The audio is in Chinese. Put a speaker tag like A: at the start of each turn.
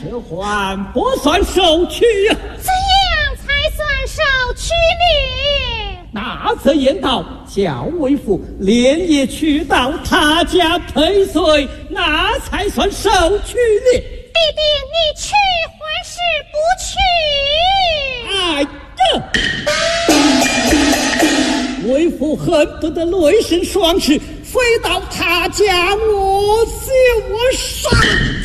A: 这还不算受屈呀。
B: 怎样才算受屈呢？
A: 那则言道，叫为父连夜去到他家陪随，那才算受屈呢。
B: 弟弟，你去还是不
A: 去？哎呀！为父恨不得雷神双翅飞到他家，我杀！